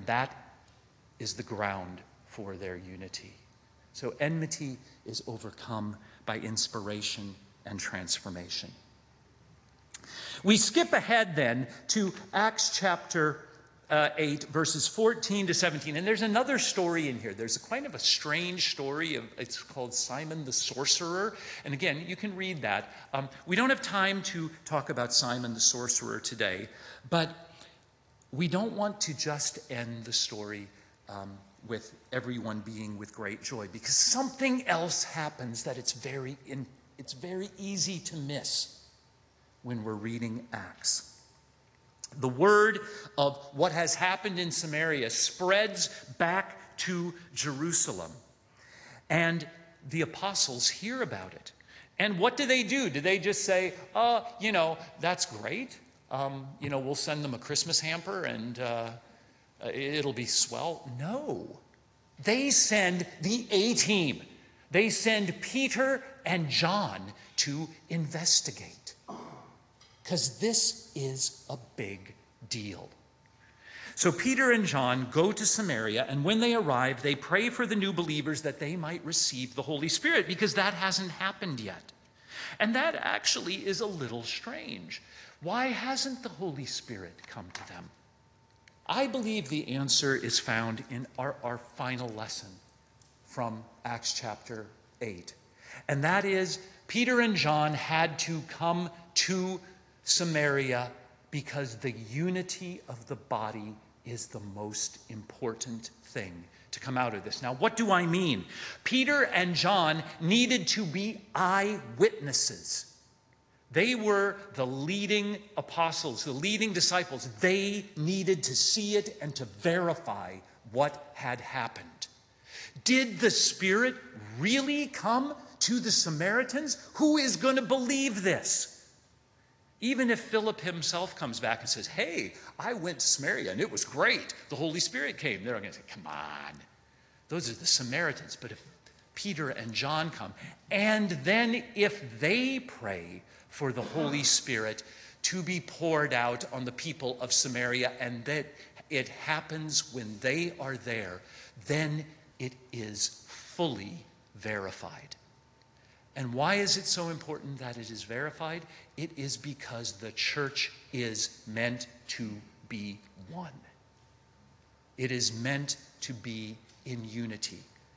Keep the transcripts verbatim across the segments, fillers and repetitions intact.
And that is the ground for their unity. So enmity is overcome by inspiration and transformation. We skip ahead then to Acts chapter uh, eight, verses fourteen to seventeen. And there's another story in here. There's a kind of a strange story. Of, it's called Simon the Sorcerer. And again, you can read that. Um, we don't have time to talk about Simon the Sorcerer today, but we don't want to just end the story um, with everyone being with great joy, because something else happens that it's very, in, it's very easy to miss when we're reading Acts. The word of what has happened in Samaria spreads back to Jerusalem, and the apostles hear about it. And what do they do? Do they just say, uh, you know, that's great. Um, you know, we'll send them a Christmas hamper and uh, it'll be swell? No. They send the A-team. They send Peter and John to investigate. Because this is a big deal. So Peter and John go to Samaria, and when they arrive, they pray for the new believers that they might receive the Holy Spirit, because that hasn't happened yet. And that actually is a little strange. Why hasn't the Holy Spirit come to them? I believe the answer is found in our, our final lesson from Acts chapter eight. And that is, Peter and John had to come to Samaria because the unity of the body is the most important thing to come out of this. Now, what do I mean? Peter and John needed to be eyewitnesses. They were the leading apostles, the leading disciples. They needed to see it and to verify what had happened. Did the Spirit really come to the Samaritans? Who is going to believe this? Even if Philip himself comes back and says, hey, I went to Samaria and it was great. The Holy Spirit came. They're going to say, come on. Those are the Samaritans. But if Peter and John come, and then if they pray for the Holy Spirit to be poured out on the people of Samaria, and that it happens when they are there, then it is fully verified. And why is it so important that it is verified? It is because the church is meant to be one. It is meant to be in unity.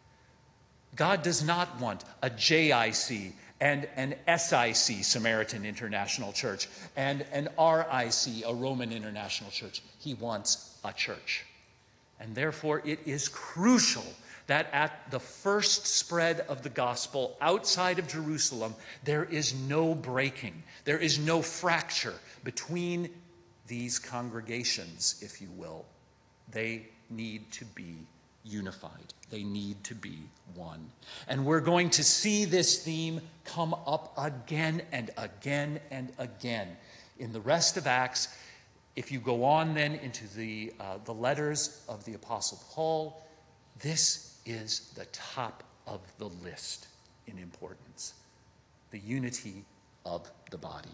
God does not want a J I C and an S I C, Samaritan International Church, and an R I C, a Roman International Church. He wants a church. And therefore, it is crucial that at the first spread of the gospel outside of Jerusalem, there is no breaking, there is no fracture between these congregations, if you will. They need to be unified. They need to be one. And we're going to see this theme come up again and again and again in the rest of Acts. If you go on then into the, uh, the letters of the Apostle Paul, this is the top of the list in importance. The unity of the body.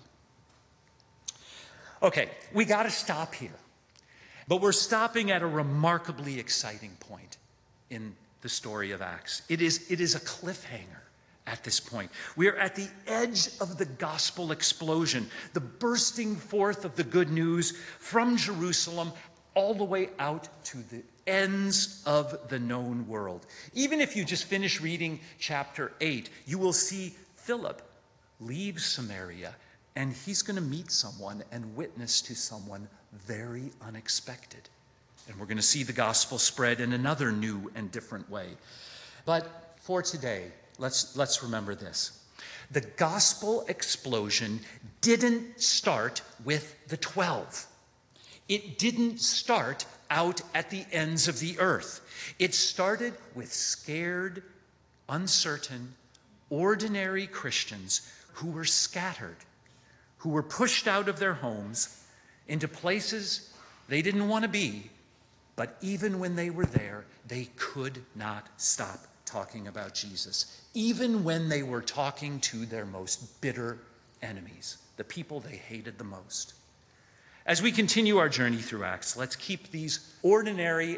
Okay, we got to stop here. But we're stopping at a remarkably exciting point in the story of Acts. It is, it is a cliffhanger at this point. We are at the edge of the gospel explosion, the bursting forth of the good news from Jerusalem all the way out to the ends of the known world. Even if you just finish reading chapter eight, you will see Philip leave Samaria, and he's going to meet someone and witness to someone very unexpected. And we're going to see the gospel spread in another new and different way. But for today, let's, let's remember this. The gospel explosion didn't start with the twelve. It didn't start out at the ends of the earth. It started with scared, uncertain, ordinary Christians who were scattered, who were pushed out of their homes into places they didn't want to be, but even when they were there, they could not stop talking about Jesus, even when they were talking to their most bitter enemies, the people they hated the most. As we continue our journey through Acts, let's keep these ordinary